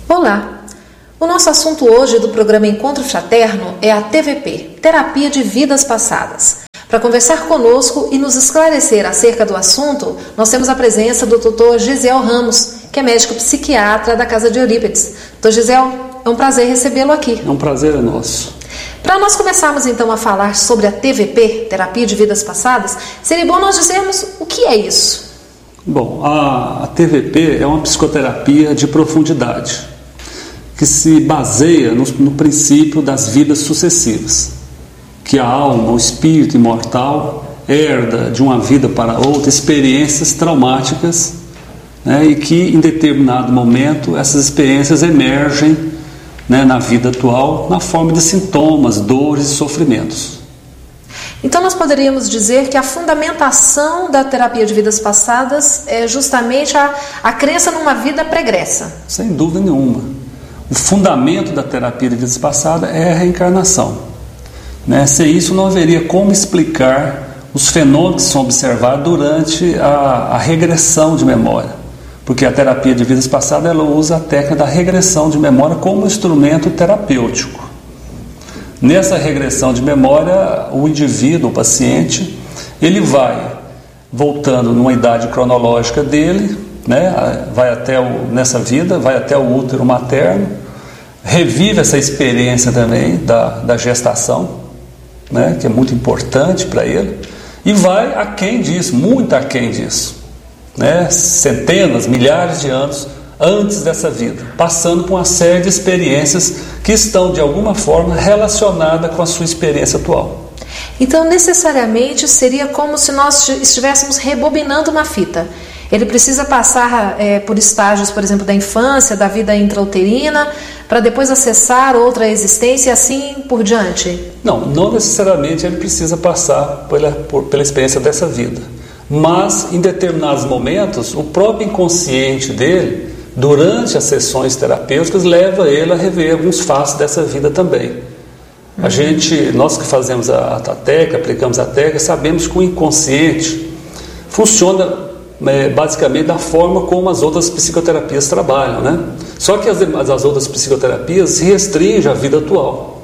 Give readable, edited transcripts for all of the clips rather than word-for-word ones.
Olá! O nosso assunto hoje do programa Encontro Fraterno é a TVP, Terapia de Vidas Passadas. Para conversar conosco e nos esclarecer acerca do assunto, nós temos a presença do Dr. Gisiel Ramos, que é médico psiquiatra da Casa de Eurípides. Dr. Gisiel, é um prazer recebê-lo aqui. É um prazer nosso. Para nós começarmos então a falar sobre a TVP, Terapia de Vidas Passadas, seria bom nós dizermos o que é isso. Bom, a TVP é uma psicoterapia de profundidade, que se baseia no princípio das vidas sucessivas, que a alma, o espírito imortal, herda de uma vida para outra experiências traumáticas, né, e que em determinado momento essas experiências emergem, né, na vida atual na forma de sintomas, dores e sofrimentos. Então nós poderíamos dizer que a fundamentação da terapia de vidas passadas é justamente a crença numa vida pregressa. Sem dúvida nenhuma. O fundamento da terapia de vidas passadas é a reencarnação, né? Sem isso não haveria como explicar os fenômenos que são observados durante a regressão de memória, porque a terapia de vidas passadas ela usa a técnica da regressão de memória como instrumento terapêutico. Nessa regressão de memória, o indivíduo, o paciente, ele vai voltando numa idade cronológica dele, né, vai até nessa vida, vai até o útero materno, revive essa experiência também da gestação, né, que é muito importante para ele, e vai aquém disso, muito aquém disso, né, centenas, milhares de anos antes dessa vida, passando por uma série de experiências que estão de alguma forma relacionadas com a sua experiência atual. Então necessariamente seria como se nós estivéssemos rebobinando uma fita. Ele precisa passar por estágios, por exemplo, da infância, da vida intrauterina, para depois acessar outra existência e assim por diante? Não necessariamente ele precisa passar pela experiência dessa vida. Mas, em determinados momentos, o próprio inconsciente dele, durante as sessões terapêuticas, leva ele a rever alguns fatos dessa vida também. Nós que fazemos a técnica, aplicamos a técnica, sabemos que o inconsciente funciona basicamente da forma como as outras psicoterapias trabalham, né? Só que as outras psicoterapias se restringem à vida atual.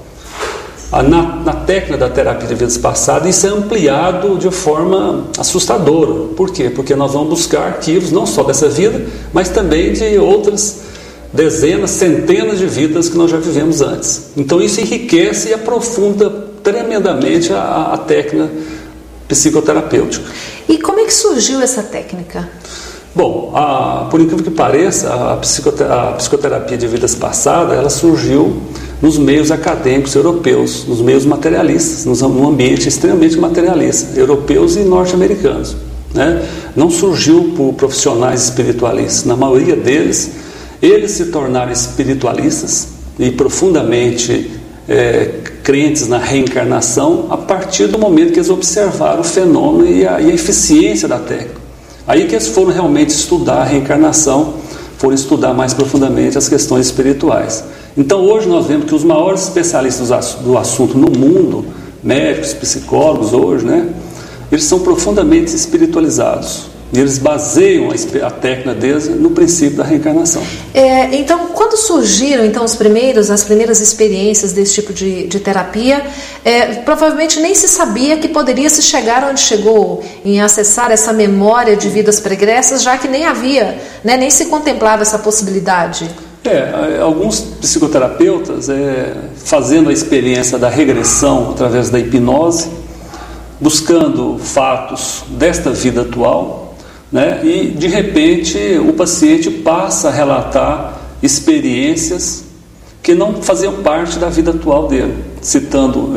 Na técnica da terapia de vidas passadas, isso é ampliado de forma assustadora. Por quê? Porque nós vamos buscar arquivos não só dessa vida, mas também de outras dezenas, centenas de vidas que nós já vivemos antes. Então isso enriquece e aprofunda tremendamente a técnica psicoterapêutica. E como é que surgiu essa técnica? Bom, por incrível que pareça, a psicoterapia de vidas passadas, ela surgiu nos meios acadêmicos europeus, nos meios materialistas, num ambiente extremamente materialista, europeus e norte-americanos, né? Não surgiu por profissionais espiritualistas. Na maioria deles, eles se tornaram espiritualistas e profundamente crentes na reencarnação a partir do momento que eles observaram o fenômeno e a eficiência da técnica. Aí que eles foram realmente estudar a reencarnação, foram estudar mais profundamente as questões espirituais. Então hoje nós vemos que os maiores especialistas do assunto no mundo, médicos, psicólogos hoje, né, eles são profundamente espiritualizados. E eles baseiam a técnica deles no princípio da reencarnação. Então, quando surgiram então, as primeiras experiências desse tipo de terapia, provavelmente nem se sabia que poderia se chegar onde chegou, em acessar essa memória de vidas pregressas, já que nem havia, né, nem se contemplava essa possibilidade. Alguns psicoterapeutas, fazendo a experiência da regressão através da hipnose, buscando fatos desta vida atual, né? E de repente o paciente passa a relatar experiências que não faziam parte da vida atual dele, citando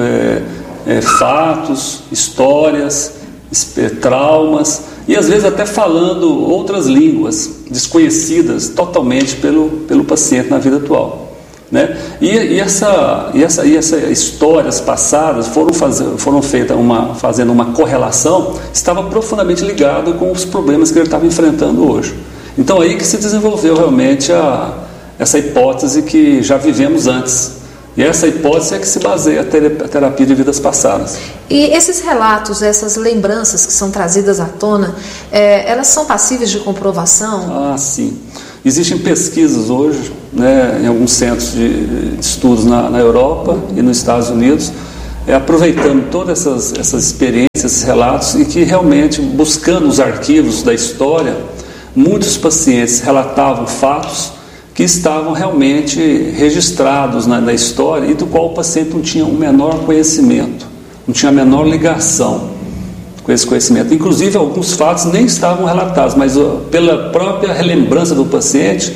fatos, histórias, traumas e às vezes até falando outras línguas desconhecidas totalmente pelo paciente na vida atual, né? E essas histórias passadas foram feitas fazendo uma correlação, estava profundamente ligado com os problemas que ele estava enfrentando hoje. Então aí que se desenvolveu realmente essa hipótese que já vivemos antes. E essa hipótese é que se baseia a terapia de vidas passadas. E esses relatos, essas lembranças que são trazidas à tona, elas são passíveis de comprovação? Sim. Existem pesquisas hoje né, em alguns centros de estudos na Europa e nos Estados Unidos, aproveitando todas essas experiências, esses relatos, e que realmente, buscando os arquivos da história, muitos pacientes relatavam fatos que estavam realmente registrados na história e do qual o paciente não tinha o menor conhecimento, não tinha a menor ligação com esse conhecimento. Inclusive, alguns fatos nem estavam relatados, mas pela própria relembrança do paciente,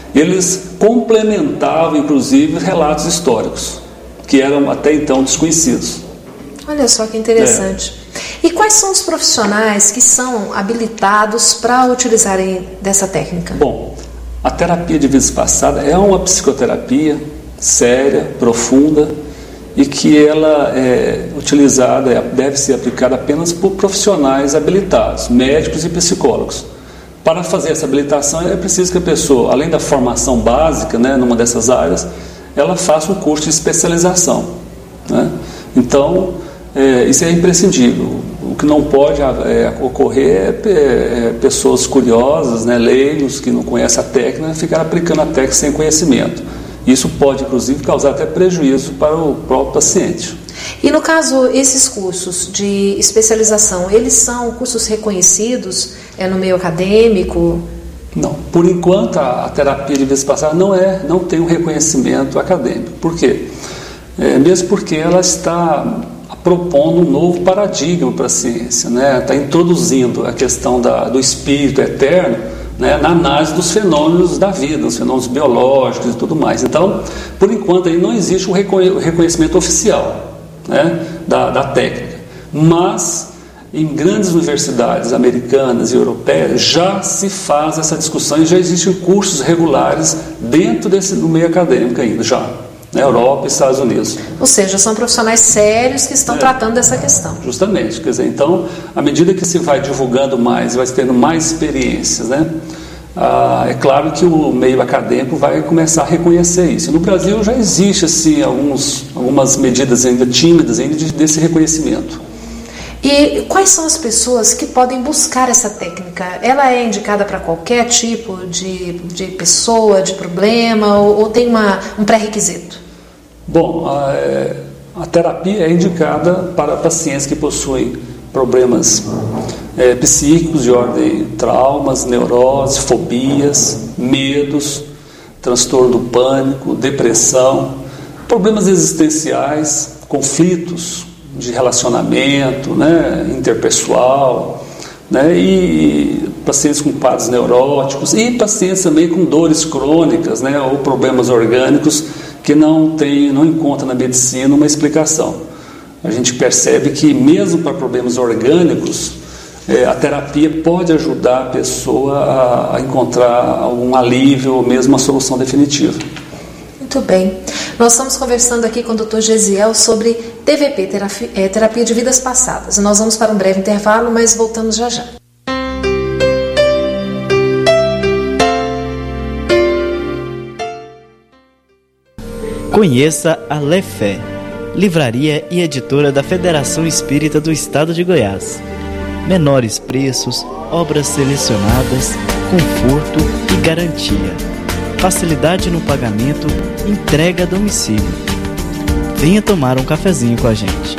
eles complementavam, inclusive, relatos históricos, que eram até então desconhecidos. Olha só que interessante. E quais são os profissionais que são habilitados para utilizarem dessa técnica? Bom, a terapia de vidas passadas é uma psicoterapia séria, profunda, e que ela é utilizada, deve ser aplicada apenas por profissionais habilitados, médicos e psicólogos. Para fazer essa habilitação é preciso que a pessoa, além da formação básica, né, numa dessas áreas, ela faça um curso de especialização, né? Então, isso é imprescindível. O que não pode ocorrer é pessoas curiosas, né, leigos, que não conhecem a técnica, ficar aplicando a técnica sem conhecimento. Isso pode, inclusive, causar até prejuízo para o próprio paciente. E no caso, esses cursos de especialização, eles são cursos reconhecidos no meio acadêmico? Não, por enquanto a terapia de vidas passadas não tem um reconhecimento acadêmico. Por quê? Mesmo porque ela está propondo um novo paradigma para a ciência, né? Está introduzindo a questão do espírito eterno, né, na análise dos fenômenos da vida, os fenômenos biológicos e tudo mais. Então, por enquanto, aí não existe um reconhecimento oficial, né, da técnica. Mas, em grandes universidades americanas e europeias, já se faz essa discussão e já existem cursos regulares dentro do meio acadêmico ainda, já, na Europa e Estados Unidos. Ou seja, são profissionais sérios que estão tratando dessa questão. Justamente, quer dizer, então, à medida que se vai divulgando mais, vai tendo mais experiências, né? É claro que o meio acadêmico vai começar a reconhecer isso. No Brasil já existe assim, algumas medidas ainda tímidas ainda desse reconhecimento. E quais são as pessoas que podem buscar essa técnica? Ela é indicada para qualquer tipo de pessoa, de problema, ou tem um pré-requisito? Bom, a terapia é indicada para pacientes que possuem problemas psíquicos de ordem traumas, neuroses, fobias, medos, transtorno do pânico, depressão, problemas existenciais, conflitos de relacionamento, né, interpessoal, né, e pacientes com quadros neuróticos e pacientes também com dores crônicas, né, ou problemas orgânicos que não encontram na medicina uma explicação. A gente percebe que mesmo para problemas orgânicos, a terapia pode ajudar a pessoa a encontrar um alívio ou mesmo uma solução definitiva. Muito bem. Nós estamos conversando aqui com o Dr. Gesiel sobre TVP, terapia de vidas passadas. Nós vamos para um breve intervalo, mas voltamos já já. Conheça a Lefé, livraria e editora da Federação Espírita do Estado de Goiás. Menores preços, obras selecionadas, conforto e garantia. Facilidade no pagamento, entrega a domicílio. Venha tomar um cafezinho com a gente.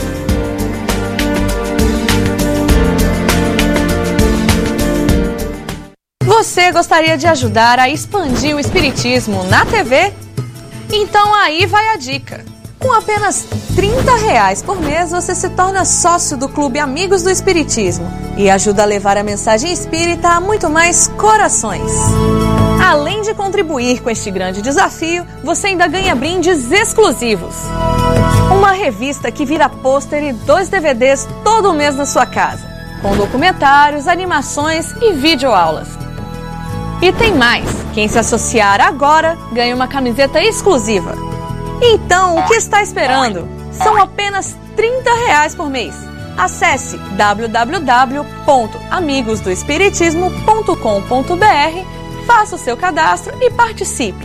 Você gostaria de ajudar a expandir o Espiritismo na TV? Então aí vai a dica. Com apenas R$30 por mês, você se torna sócio do Clube Amigos do Espiritismo e ajuda a levar a mensagem espírita a muito mais corações. Além de contribuir com este grande desafio, você ainda ganha brindes exclusivos. Uma revista que vira pôster e 2 DVDs todo mês na sua casa, com documentários, animações e videoaulas. E tem mais, quem se associar agora ganha uma camiseta exclusiva. Então, o que está esperando? São apenas R$30 por mês. Acesse www.amigosdoespiritismo.com.br, faça o seu cadastro e participe.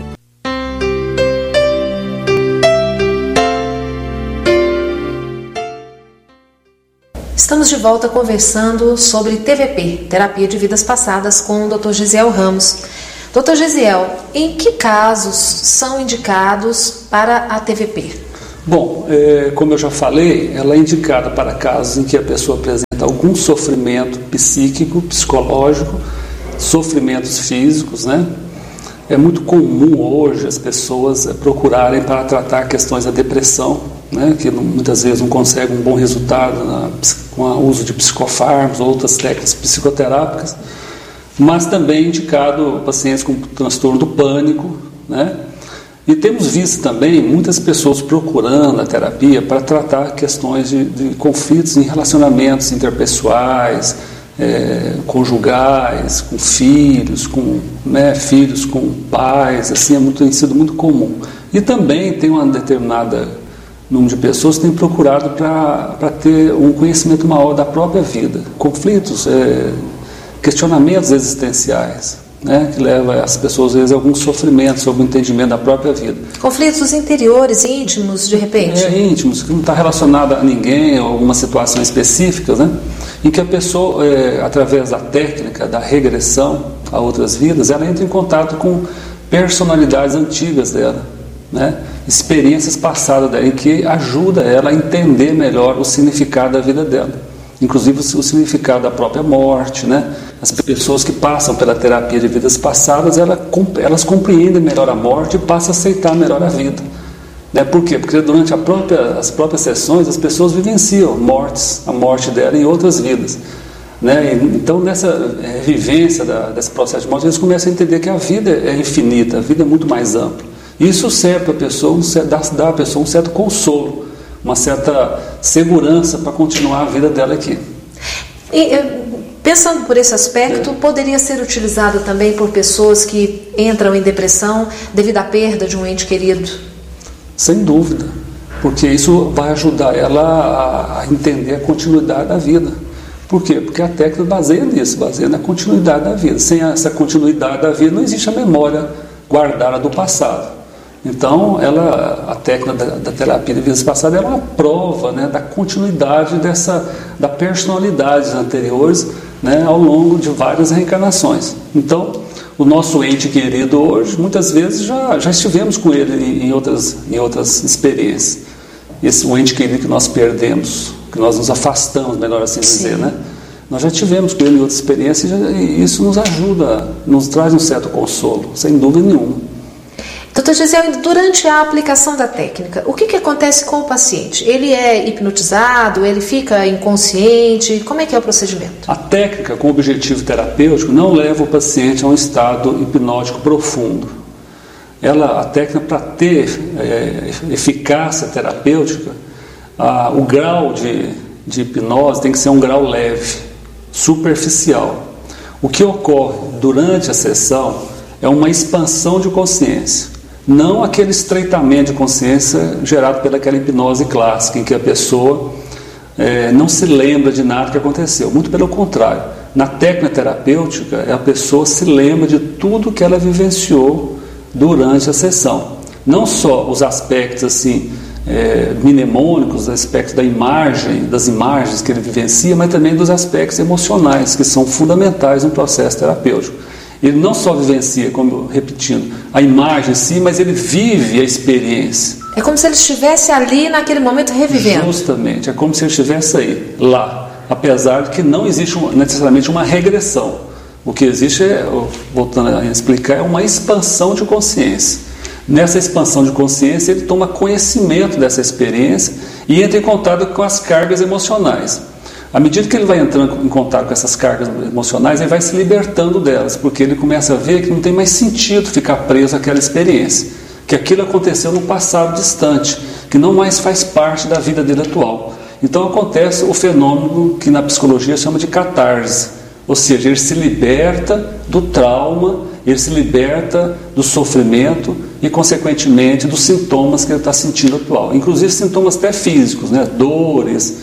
Estamos de volta conversando sobre TVP, Terapia de Vidas Passadas, com o Dr. Gesiel Ramos. Dr. Gesiel, em que casos são indicados para a TVP? Bom, como eu já falei, ela é indicada para casos em que a pessoa apresenta algum sofrimento psíquico, psicológico, sofrimentos físicos, né? É muito comum hoje as pessoas procurarem para tratar questões da depressão, né? Que muitas vezes não conseguem um bom resultado com o uso de psicofármacos ou outras técnicas psicoterápicas, mas também indicado pacientes com transtorno do pânico, né? E temos visto também muitas pessoas procurando a terapia para tratar questões de conflitos em relacionamentos interpessoais, conjugais, com filhos, filhos com pais, assim, tem sido muito comum. E também tem uma determinada número de pessoas que têm procurado para ter um conhecimento maior da própria vida, conflitos, questionamentos existenciais, né, que leva as pessoas, às vezes, a algum sofrimento sobre o entendimento da própria vida. Conflitos interiores, íntimos, de repente? Íntimos, que não está relacionado a ninguém, ou alguma situação específica, né, em que a pessoa, através da técnica da regressão a outras vidas, ela entra em contato com personalidades antigas dela, né, experiências passadas dela, que ajuda ela a entender melhor o significado da vida dela. Inclusive o significado da própria morte, né? As pessoas que passam pela terapia de vidas passadas, elas compreendem melhor a morte e passam a aceitar melhor a vida, né? Por quê? Porque durante as próprias sessões as pessoas vivenciam a morte dela em outras vidas, né? Então nessa vivência desse processo de morte, eles começam a entender que a vida é infinita, a vida é muito mais ampla. Isso serve para a pessoa, dá à pessoa um certo consolo, uma certa segurança para continuar a vida dela aqui. E, pensando por esse aspecto, poderia ser utilizado também por pessoas que entram em depressão devido à perda de um ente querido? Sem dúvida, porque isso vai ajudar ela a entender a continuidade da vida. Por quê? Porque a técnica baseia nisso, baseia na continuidade da vida. Sem essa continuidade da vida não existe a memória guardada do passado. Então, a técnica da terapia de vidas passadas é uma prova, né, da continuidade da personalidades anteriores, né, ao longo de várias reencarnações. Então, o nosso ente querido hoje, muitas vezes já estivemos com ele em outras experiências. O ente querido que nós perdemos, que nós nos afastamos, melhor assim dizer, né? Nós já tivemos com ele em outras experiências e isso nos ajuda, nos traz um certo consolo, sem dúvida nenhuma. Dr. Gesiel, durante a aplicação da técnica, o que acontece com o paciente? Ele é hipnotizado? Ele fica inconsciente? Como é que é o procedimento? A técnica com objetivo terapêutico não leva o paciente a um estado hipnótico profundo. A técnica, para ter eficácia terapêutica, o grau de hipnose tem que ser um grau leve, superficial. O que ocorre durante a sessão é uma expansão de consciência. Não aquele estreitamento de consciência gerado pelaquela hipnose clássica, em que a pessoa não se lembra de nada que aconteceu. Muito pelo contrário. Na técnica terapêutica, a pessoa se lembra de tudo que ela vivenciou durante a sessão. Não só os aspectos assim, mnemônicos, os aspectos das imagens que ele vivencia, mas também dos aspectos emocionais, que são fundamentais no processo terapêutico. Ele não só vivencia, como repetindo, a imagem em si, mas ele vive a experiência. É como se ele estivesse ali naquele momento revivendo. Justamente, é como se ele estivesse aí, lá. Apesar de que não existe necessariamente uma regressão. O que existe, voltando a explicar, é uma expansão de consciência. Nessa expansão de consciência, ele toma conhecimento dessa experiência e entra em contato com as cargas emocionais. À medida que ele vai entrando em contato com essas cargas emocionais, ele vai se libertando delas, porque ele começa a ver que não tem mais sentido ficar preso àquela experiência, que aquilo aconteceu no passado distante, que não mais faz parte da vida dele atual. Então acontece o fenômeno que na psicologia chama de catarse, ou seja, ele se liberta do trauma, ele se liberta do sofrimento e, consequentemente, dos sintomas que ele está sentindo atual, inclusive sintomas até físicos, né? Dores,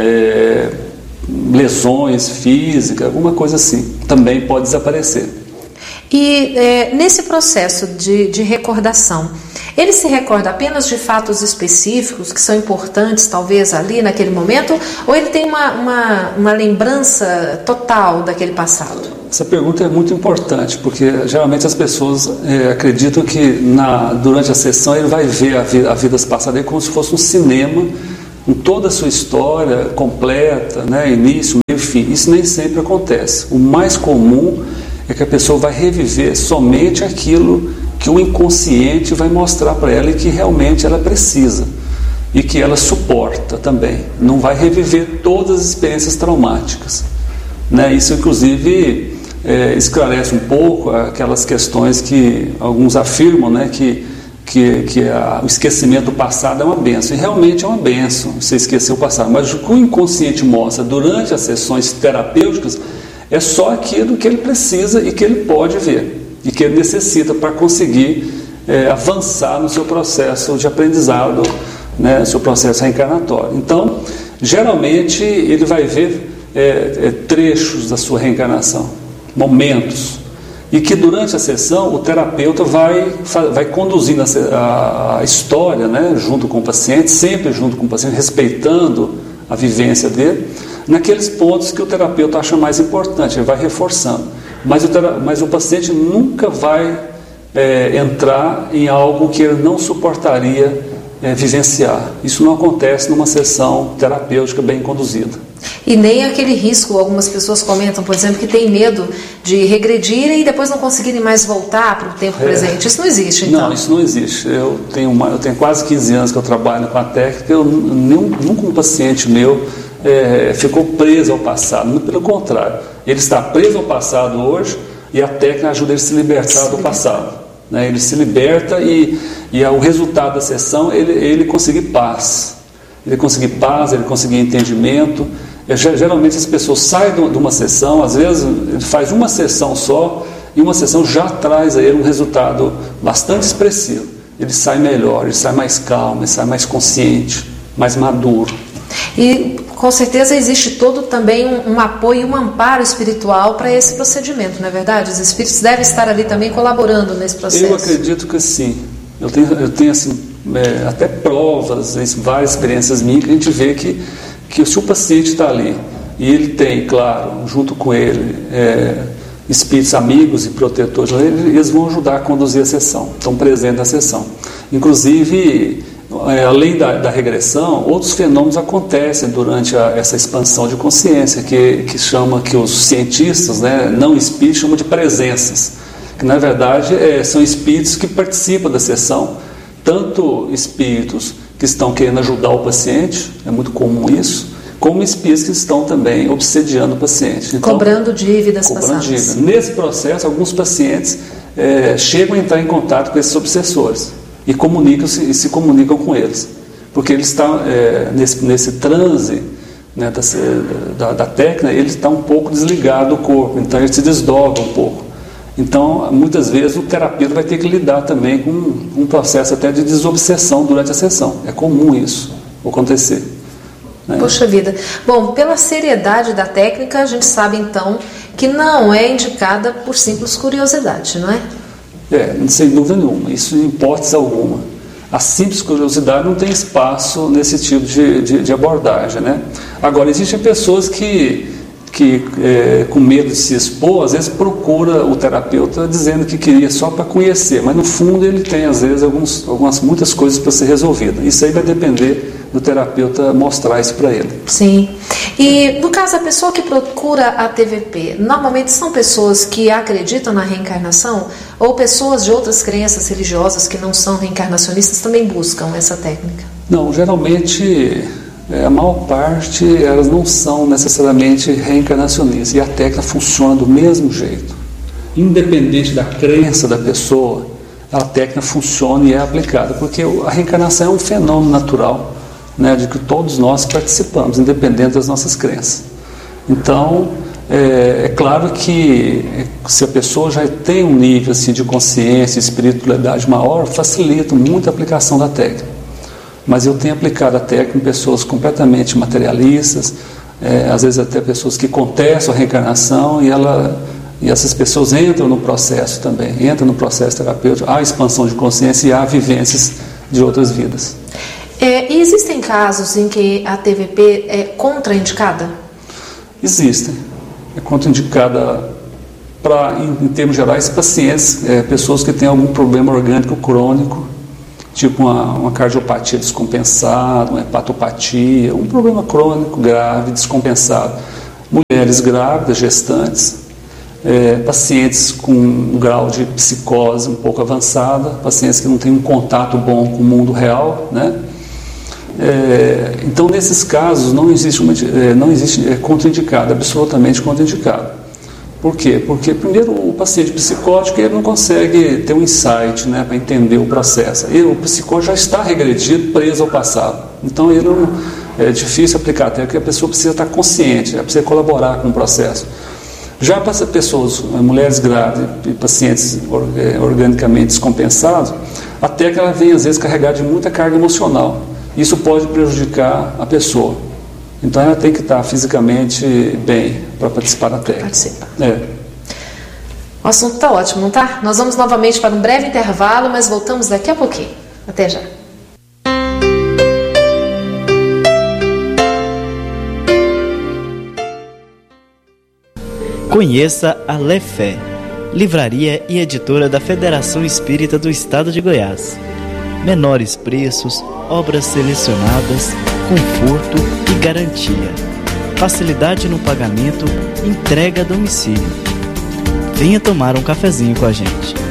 lesões físicas, alguma coisa assim, também pode desaparecer. E nesse processo de recordação, ele se recorda apenas de fatos específicos que são importantes, talvez, ali naquele momento, ou ele tem uma lembrança total daquele passado? Essa pergunta é muito importante, porque geralmente as pessoas acreditam que durante a sessão ele vai ver a vidas passadas como se fosse um cinema, com toda a sua história completa, né, início, meio e fim. Isso nem sempre acontece. O mais comum é que a pessoa vai reviver somente aquilo que o inconsciente vai mostrar para ela e que realmente ela precisa e que ela suporta também. Não vai reviver todas as experiências traumáticas, né? Isso inclusive esclarece um pouco aquelas questões que alguns afirmam, né, que o esquecimento do passado é uma bênção, e realmente é uma bênção você esquecer o passado, mas o que o inconsciente mostra durante as sessões terapêuticas é só aquilo que ele precisa e que ele pode ver e que ele necessita para conseguir avançar no seu processo de aprendizado, né, no seu processo reencarnatório. Então, geralmente ele vai ver trechos da sua reencarnação, momentos, e que durante a sessão o terapeuta vai conduzindo a história, né, junto com o paciente, sempre junto com o paciente, respeitando a vivência dele, naqueles pontos que o terapeuta acha mais importante, ele vai reforçando. Mas o paciente nunca vai entrar em algo que ele não suportaria vivenciar. Isso não acontece numa sessão terapêutica bem conduzida. E nem aquele risco, algumas pessoas comentam, por exemplo, que tem medo de regredirem e depois não conseguirem mais voltar para o tempo presente. Isso não existe, então? Não, isso não existe. Eu tenho quase 15 anos que eu trabalho com a técnica, nunca um paciente meu ficou preso ao passado. Muito pelo contrário, ele está preso ao passado hoje e a técnica ajuda ele a se libertar do passado, né? Ele se liberta e o resultado da sessão ele conseguir paz. Ele conseguir paz, ele conseguir entendimento. Geralmente as pessoas saem de uma sessão, às vezes ele faz uma sessão só, e uma sessão já traz a ele um resultado bastante expressivo. Ele sai melhor, ele sai mais calmo, ele sai mais consciente, mais maduro. E com certeza existe todo também um apoio e um amparo espiritual para esse procedimento, não é verdade? Os espíritos devem estar ali também colaborando nesse processo. Eu acredito que sim. Eu tenho assim, até provas, várias experiências minhas, que a gente vê que se o paciente está ali e ele tem, claro, junto com ele espíritos amigos e protetores, eles vão ajudar a conduzir a sessão, estão presentes na sessão. Inclusive, além da regressão, outros fenômenos acontecem durante essa expansão de consciência, que os cientistas, né, não espíritos, chamam de presenças, que na verdade são espíritos que participam da sessão, tanto espíritos que estão querendo ajudar o paciente, é muito comum isso, como espíritos que estão também obsediando o paciente. Então, cobrando dívidas passadas. Nesse processo, alguns pacientes chegam a entrar em contato com esses obsessores e se comunicam com eles, porque eles estão nesse transe, né, da técnica, ele está um pouco desligado do corpo, então ele se desdobra um pouco. Então, muitas vezes o terapeuta vai ter que lidar também com um processo até de desobsessão durante a sessão. É comum isso acontecer, né? Poxa vida. Bom, pela seriedade da técnica, a gente sabe então que não é indicada por simples curiosidade, não é? Sem dúvida nenhuma. Isso em hipótese alguma. A simples curiosidade não tem espaço nesse tipo de abordagem, né? Agora, existem pessoas que com medo de se expor, às vezes procura o terapeuta dizendo que queria só para conhecer, mas no fundo ele tem às vezes muitas coisas para ser resolvidas. Isso aí vai depender do terapeuta mostrar isso para ele. Sim. E no caso, a pessoa que procura a TVP, normalmente são pessoas que acreditam na reencarnação ou pessoas de outras crenças religiosas que não são reencarnacionistas também buscam essa técnica? Não, geralmente a maior parte elas não são necessariamente reencarnacionistas, e a técnica funciona do mesmo jeito, independente da crença da pessoa. A técnica funciona e é aplicada, porque a reencarnação é um fenômeno natural, né, de que todos nós participamos, independente das nossas crenças. Então, é claro que se a pessoa já tem um nível assim, de consciência e espiritualidade maior, facilita muito a aplicação da técnica. Mas eu tenho aplicado a técnica em pessoas completamente materialistas, às vezes até pessoas que contestam a reencarnação, e essas pessoas entram no processo também, entram no processo terapêutico, há expansão de consciência e há vivências de outras vidas. E existem casos em que a TVP é contraindicada? Existem. É contraindicada para, em termos gerais, pacientes, pessoas que têm algum problema orgânico crônico, tipo uma cardiopatia descompensada, uma hepatopatia, um problema crônico grave, descompensado. Mulheres grávidas, gestantes, pacientes com um grau de psicose um pouco avançada, pacientes que não têm um contato bom com o mundo real, né? Então, nesses casos, não existe contraindicado, absolutamente contraindicado. Por quê? Porque, primeiro, o paciente psicótico ele não consegue ter um insight, né, para entender o processo. O psicótico já está regredido, preso ao passado. Então, é difícil aplicar, até porque a pessoa precisa estar consciente, precisa colaborar com o processo. Já para pessoas, mulheres grávidas e pacientes organicamente descompensados, até que ela vem, às vezes, carregada de muita carga emocional. Isso pode prejudicar a pessoa. Então ela tem que estar fisicamente bem para participar da técnica. Participa. O assunto está ótimo, não está? Nós vamos novamente para um breve intervalo, mas voltamos daqui a pouquinho. Até já. Conheça a Lefé, livraria e editora da Federação Espírita do Estado de Goiás. Menores preços, obras selecionadas, conforto e garantia. Facilidade no pagamento, entrega a domicílio. Venha tomar um cafezinho com a gente.